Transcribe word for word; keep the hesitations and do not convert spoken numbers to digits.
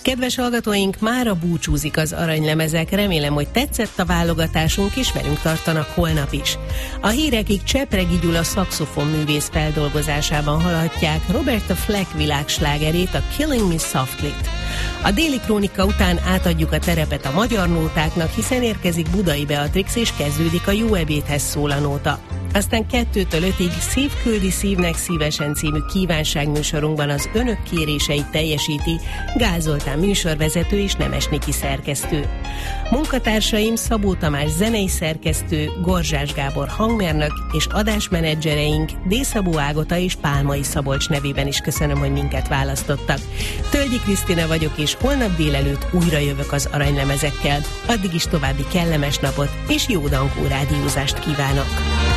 Kedves hallgatóink, mára búcsúzik az aranylemezek, remélem, hogy tetszett a válogatásunk, és velünk tartanak holnap is. A hírekig Csepregi Gyula szaxofonművész feldolgozásában hallhatják Roberta Fleck világslágerét, a Killing Me Softly-t. A déli krónika után átadjuk a terepet a magyar nótáknak, hiszen érkezik Budai Beatrix, és kezdődik a Jó ebédhez szól a nóta. Aztán kettőtől ötig Szív küldi szívnek szívesen című kívánságműsorunkban az önök kéréseit teljesíti Gál Zoltán műsorvezető és Nemes Niki szerkesztő. Munkatársaim Szabó Tamás zenei szerkesztő, Gorzsás Gábor hangmérnök, és adásmenedzsereink D. Szabó Ágota és Pálmai Szabolcs nevében is köszönöm, hogy minket választottak. Tölgyi Krisztina vagyok, és holnap délelőtt újra jövök az aranylemezekkel. Addig is további kellemes napot és jó dankó rádiózást kívánok!